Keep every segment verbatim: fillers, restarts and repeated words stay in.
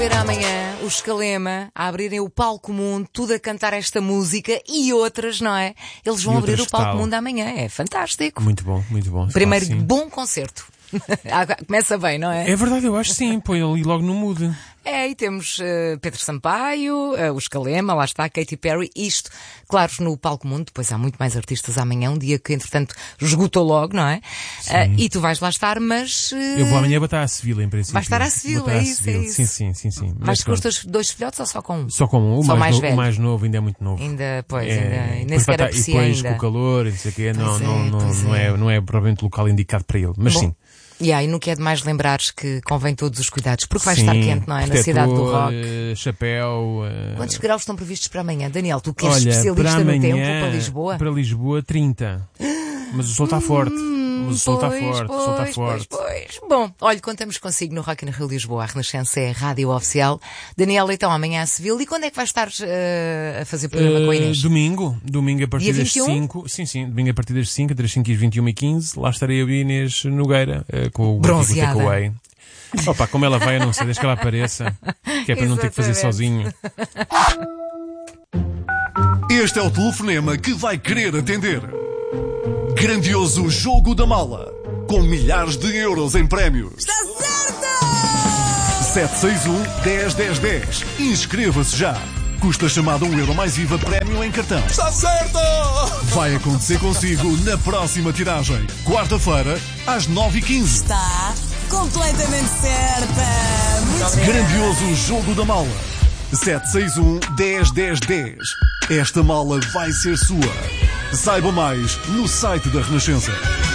Amanhã, o Escalema a abrirem o Palco Mundo, tudo a cantar esta música e outras, não é? Eles vão abrir o Palco tal. Mundo amanhã, é fantástico. Muito bom, muito bom. Primeiro, Claro, bom concerto. Começa bem, não é? É verdade, eu acho que sim, põe ali logo no mood. É, e temos uh, Pedro Sampaio, uh, o Escalema, lá está, Katy Perry, isto, claro, no Palco Mundo, depois há muito mais artistas amanhã, um dia que, entretanto, esgotou logo, não é? Uh, e tu vais lá estar, mas... Uh... Eu vou amanhã botar à Sevilla, em princípio. Vais estar à Sevilla, é isso, é isso. Sim, sim, sim, sim. Vais com os teus dois filhotes ou só com um? Só com um, o, só mais, mais no, velho. o mais novo ainda é muito novo. Ainda, pois, é, ainda, nem sequer aprecia ainda. E depois com o calor, e não sei o quê, não, é, não, não, não, é, não é provavelmente o local indicado para ele, mas Bom. sim. E aí, não quer demais lembrares que convém todos os cuidados, porque vai Sim, estar quente, não é? protetor, Na cidade do rock. Uh, chapéu. Uh... Quantos graus estão previstos para amanhã? Daniel, tu que és Olha, especialista para amanhã, no tempo, para Lisboa? Para Lisboa, trinta. Mas o sol está forte. Mas o sol está forte. Pois, o sol está forte. Pois, pois. Bom, olha, contamos consigo no Rock in Rio Lisboa. A Renascença é a rádio oficial. Daniel Leitão, amanhã a Sevilla. E quando é que vais estar uh, a fazer programa uh, com a Inês? Domingo. Domingo a partir Dia das vinte e um? cinco. Sim, sim. Domingo a partir das cinco, entre as cinco e as vinte e uma e quinze. Lá estarei eu e a Inês Nogueira, uh, com o Bronzeada. Takeaway. Opa, como ela vai, eu não sei, desde que ela apareça. Que é para não ter que fazer sozinho. Este é o telefonema que vai querer atender. Grandioso Jogo da Mala, com milhares de euros em prémios. Está certo! sete seis um, dez, dez, dez. Inscreva-se já. Custa chamada um euro mais I V A prémio em cartão. Está certo! Vai acontecer consigo na próxima tiragem. Quarta-feira, às nove e quinze. Está completamente certa. Muito Grandioso Jogo da Mala. sete seis um, dez, dez, dez. Esta mala vai ser sua. Saiba mais no site da Renascença.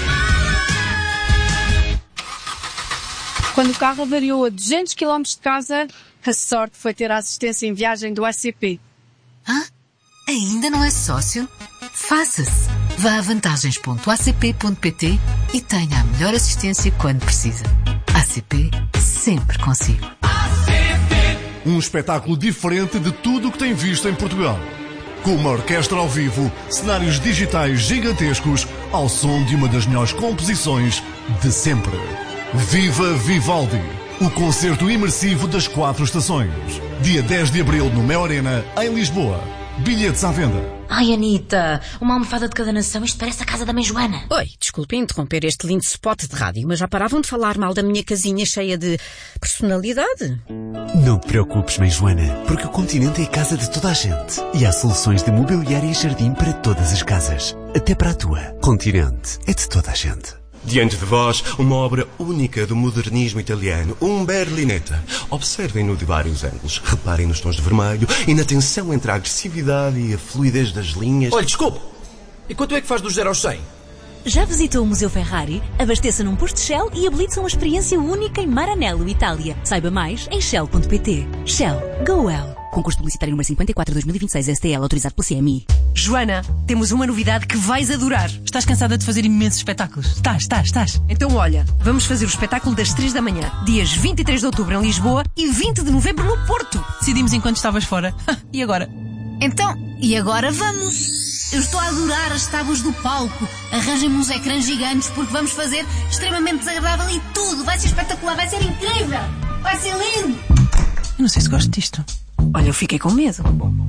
Quando o carro avariou a duzentos quilómetros de casa, a sorte foi ter a assistência em viagem do A C P. Hã? Ainda não é sócio? Faça-se! Vá a vantagens ponto a c p ponto p t e tenha a melhor assistência quando precisa. A C P, sempre consigo. Um espetáculo diferente de tudo o que tem visto em Portugal. Com uma orquestra ao vivo, cenários digitais gigantescos, ao som de uma das melhores composições de sempre. Viva Vivaldi! O concerto imersivo das quatro estações. Dia dez de abril no Mel Arena, em Lisboa. Bilhetes à venda. Ai, Anitta, uma almofada de cada nação, isto parece a casa da mãe Joana. Oi, desculpe interromper este lindo spot de rádio, mas já paravam de falar mal da minha casinha cheia de personalidade? Não te preocupes, mãe Joana, porque o Continente é a casa de toda a gente. E há soluções de mobiliário e jardim para todas as casas. Até para a tua. Continente é de toda a gente. Diante de vós, uma obra única do modernismo italiano, um Berlinetta. Observem-no de vários ângulos, reparem nos tons de vermelho e na tensão entre a agressividade e a fluidez das linhas. Olha, desculpe, e quanto é que faz dos zero aos cem? Já visitou o Museu Ferrari? Abasteça num posto Shell e habilite-se a uma experiência única em Maranello, Itália. Saiba mais em shell ponto p t. Shell. Go well. Concurso publicitário número cinquenta e quatro de dois mil e vinte e seis, S T L, autorizado pela C M I. Joana, temos uma novidade que vais adorar. Estás cansada de fazer imensos espetáculos? Estás, estás, estás. Então olha, vamos fazer o espetáculo das três da manhã, dias vinte e três de outubro em Lisboa e vinte de novembro no Porto. Decidimos enquanto estavas fora. E agora? Então, e agora vamos? Eu estou a adorar as tábuas do palco. Arranjem-me uns ecrãs gigantes porque vamos fazer extremamente desagradável e tudo. Vai ser espetacular, vai ser incrível. Vai ser lindo. Eu não sei se gosto disto. Olha, eu fiquei com medo.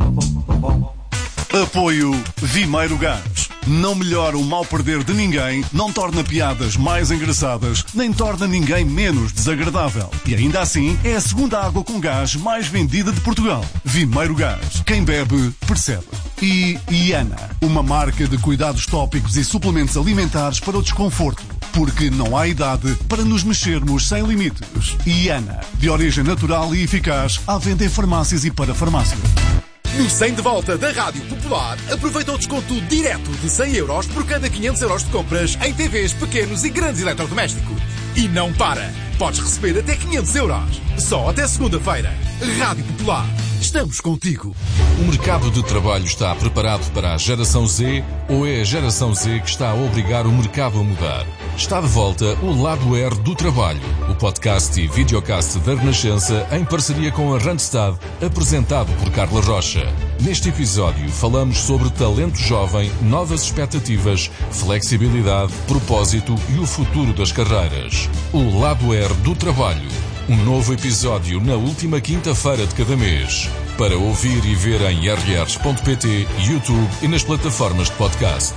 Apoio Vimeiro Gás. Não melhora o mal perder de ninguém, não torna piadas mais engraçadas, nem torna ninguém menos desagradável. E ainda assim, é a segunda água com gás mais vendida de Portugal. Vimeiro Gás. Quem bebe, percebe. E Iana, uma marca de cuidados tópicos e suplementos alimentares para o desconforto. Porque não há idade para nos mexermos sem limites. Iana, de origem natural e eficaz, à venda em farmácias e para farmácias. No cem de volta da Rádio Popular, aproveita o desconto direto de cem euros por cada quinhentos euros de compras em T Vs pequenos e grandes eletrodomésticos. E não para! Podes receber até quinhentos euros. Só até segunda-feira. Rádio Popular. Estamos contigo. O mercado de trabalho está preparado para a geração Z ou é a geração Z que está a obrigar o mercado a mudar? Está de volta o Lado R do Trabalho, o podcast e videocast da Renascença em parceria com a Randstad, apresentado por Carla Rocha. Neste episódio falamos sobre talento jovem, novas expectativas, flexibilidade, propósito e o futuro das carreiras. O Lado R do Trabalho. Um novo episódio na última quinta-feira de cada mês. Para ouvir e ver em r r s ponto p t, YouTube e nas plataformas de podcast.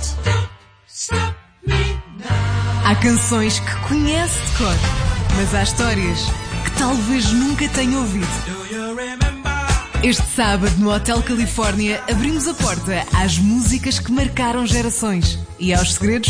Há canções que conhece de cor, mas há histórias que talvez nunca tenha ouvido. Este sábado, no Hotel Califórnia, abrimos a porta às músicas que marcaram gerações e aos segredos